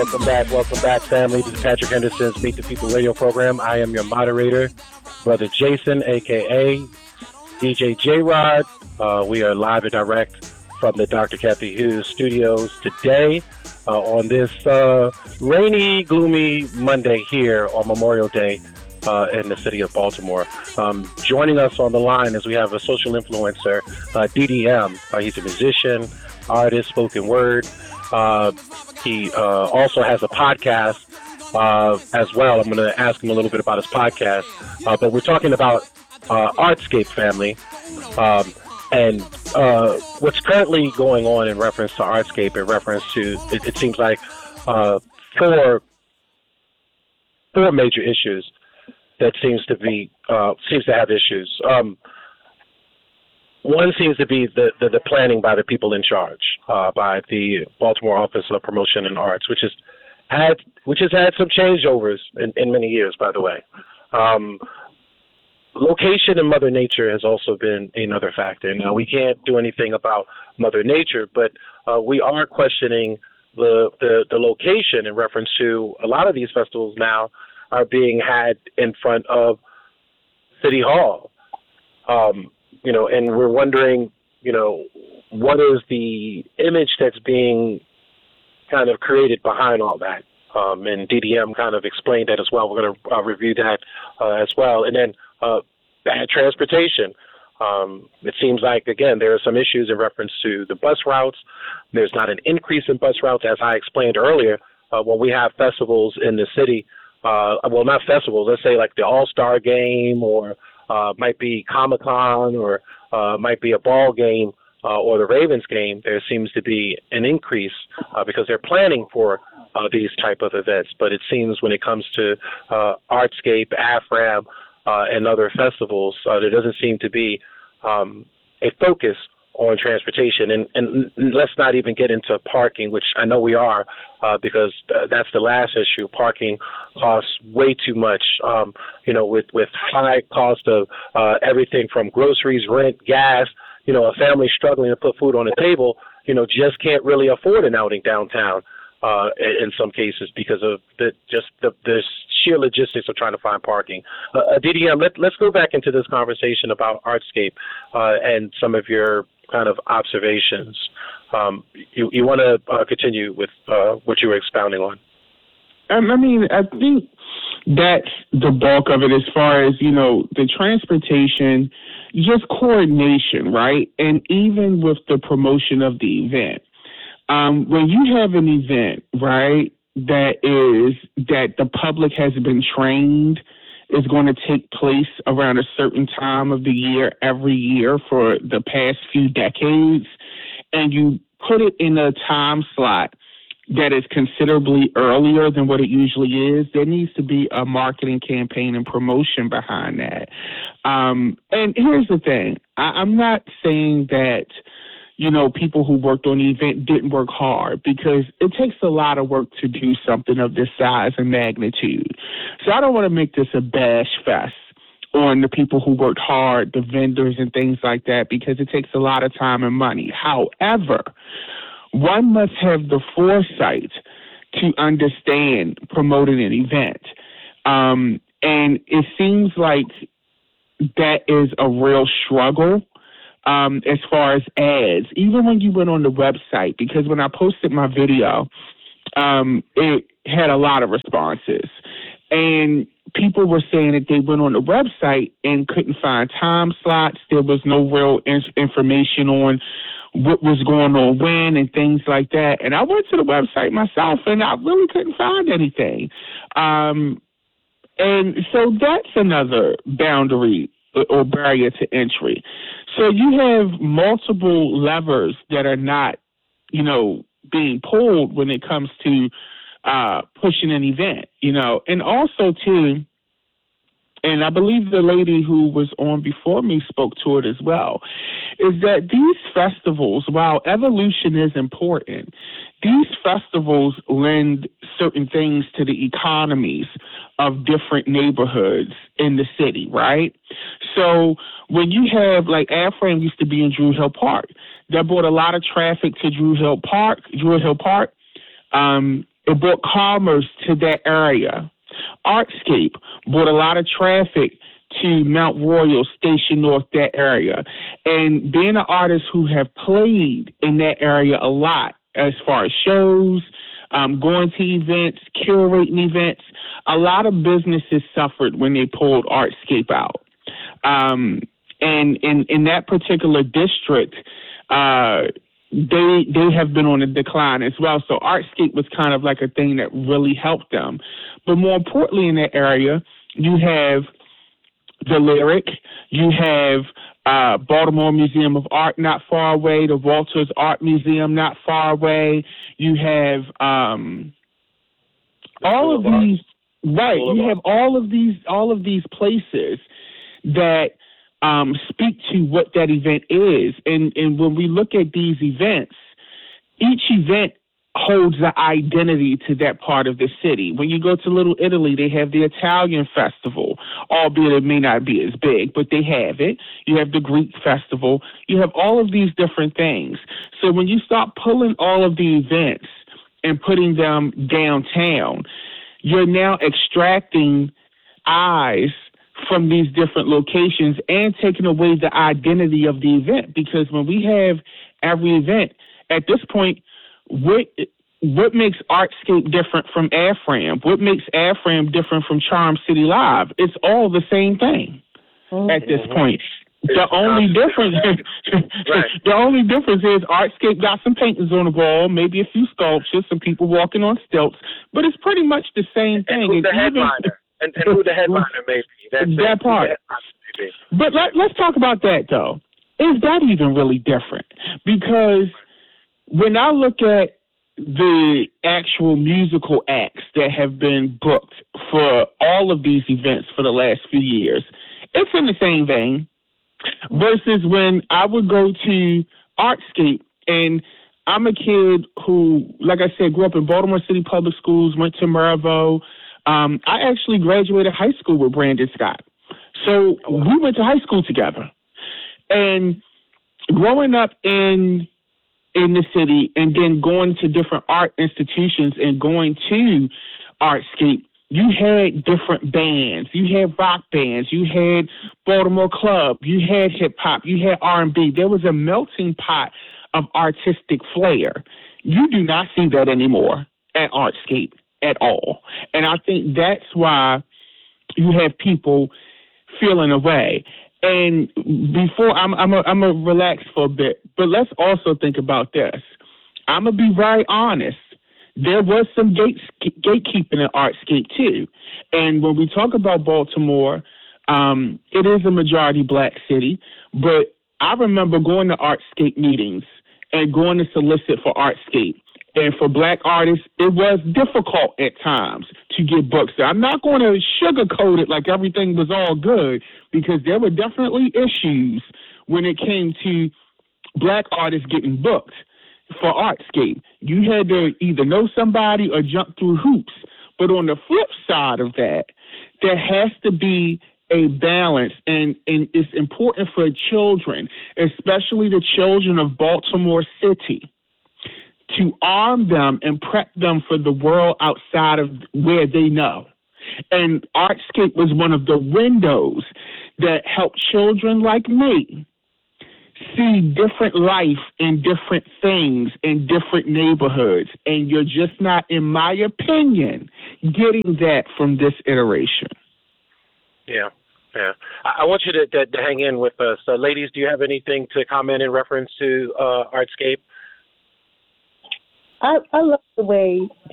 Welcome back, family. This is Patrick Henderson's Meet the People radio program. I am your moderator, Brother Jason, a.k.a. DJ J-Rod. We are live and direct from the Dr. Kathy Hughes studios today on this rainy, gloomy Monday here on Memorial Day in the city of Baltimore. Joining us on the line is we have a social influencer, DDM. He's a musician, artist, spoken word. He also has a podcast as well. I'm going to ask him a little bit about his podcast. But we're talking about Artscape, family. And what's currently going on in reference to Artscape, in reference to, it seems like four major issues that seems to have issues. One seems to be the planning by the people in charge, by the Baltimore Office of Promotion and Arts, which has had some changeovers in many years, by the way. Location and Mother Nature has also been another factor. Now, we can't do anything about Mother Nature, but we are questioning the location in reference to a lot of these festivals now are being had in front of City Hall. And we're wondering, what is the image that's being kind of created behind all that? And DDM kind of explained that as well. We're going to review that as well. And then bad transportation. It seems like, again, there are some issues in reference to the bus routes. There's not an increase in bus routes, as I explained earlier. When we have festivals in the city, well, not festivals, let's say like the All-Star Game or might be Comic-Con or might be a ball game or the Ravens game, there seems to be an increase because they're planning for these type of events. But it seems when it comes to Artscape, AFRAM, and other festivals, there doesn't seem to be a focus on transportation. And let's not even get into parking, which I know we are, because that's the last issue. Parking costs way too much, with high cost of everything from groceries, rent, gas. A family struggling to put food on the table, just can't really afford an outing downtown in some cases because of the sheer logistics of trying to find parking. DDM, let's go back into this conversation about Artscape and some of your kind of observations. You want to continue with what you were expounding on? I think that's the bulk of it as far as, the transportation, just coordination, right? And even with the promotion of the event. When you have an event, right, that the public has been trained is going to take place around a certain time of the year every year for the past few decades, and you put it in a time slot that is considerably earlier than what it usually is, there needs to be a marketing campaign and promotion behind that. And here's the thing. I'm not saying that, people who worked on the event didn't work hard, because it takes a lot of work to do something of this size and magnitude. So I don't want to make this a bash fest on the people who worked hard, the vendors and things like that, because it takes a lot of time and money. However, one must have the foresight to understand promoting an event. And it seems like that is a real struggle as far as ads, even when you went on the website, because when I posted my video, it had a lot of responses. And people were saying that they went on the website and couldn't find time slots. There was no real information on what was going on when and things like that. And I went to the website myself and I really couldn't find anything. And so that's another boundary or barrier to entry. So you have multiple levers that are not, being pulled when it comes to pushing an event, and also too, and I believe the lady who was on before me spoke to it as well, is that these festivals, while evolution is important, these festivals lend certain things to the economies of different neighborhoods in the city, right? So when you have, like, AFRAM used to be in Drew Hill Park, that brought a lot of traffic to Drew Hill Park. It brought commerce to that area. Artscape brought a lot of traffic to Mount Royal, Station North, that area. And being an artist who have played in that area a lot as far as shows, going to events, curating events, a lot of businesses suffered when they pulled Artscape out. And in that particular district, they have been on a decline as well. So Artscape was kind of like a thing that really helped them. But more importantly, in that area, you have the Lyric, you have Baltimore Museum of Art not far away, the Walters Art Museum not far away. You have all of these, right? You have all of these places that speak to what that event is. And when we look at these events, each event holds the identity to that part of the city. When you go to Little Italy, they have the Italian festival, albeit it may not be as big, but they have it. You have the Greek festival. You have all of these different things. So when you start pulling all of the events and putting them downtown, you're now extracting eyes from these different locations and taking away the identity of the event. Because when we have every event, at this point, what makes Artscape different from AFRAM? What makes AFRAM different from Charm City Live? It's all the same thing at this point. The only difference is Artscape got some paintings on the wall, maybe a few sculptures, some people walking on stilts, but it's pretty much the same thing. And who's the headliner? And who the headliner may be. That part. But let's talk about that, though. Is that even really different? Because when I look at the actual musical acts that have been booked for all of these events for the last few years, it's in the same vein. Versus when I would go to Artscape, and I'm a kid who, like I said, grew up in Baltimore City Public Schools, went to Mervo. I actually graduated high school with Brandon Scott. So we went to high school together. And growing up in the city and then going to different art institutions and going to Artscape, you had different bands. You had rock bands. You had Baltimore Club. You had hip hop. You had R&B. There was a melting pot of artistic flair. You do not see that anymore at Artscape at all. And I think that's why you have people feeling away. And before I'm a relax for a bit, but let's also think about this. I'm gonna be very honest. There was some gatekeeping at Artscape too. And when we talk about Baltimore, it is a majority black city. But I remember going to Artscape meetings and going to solicit for Artscape. And for black artists, it was difficult at times to get books. I'm not going to sugarcoat it like everything was all good, because there were definitely issues when it came to black artists getting booked for Artscape. You had to either know somebody or jump through hoops. But on the flip side of that, there has to be a balance, and it's important for children, especially the children of Baltimore City, to arm them and prep them for the world outside of where they know. And Artscape was one of the windows that helped children like me see different life and different things in different neighborhoods. And you're just not, in my opinion, getting that from this iteration. Yeah. I want you to hang in with us. Ladies, do you have anything to comment in reference to Artscape? I love the way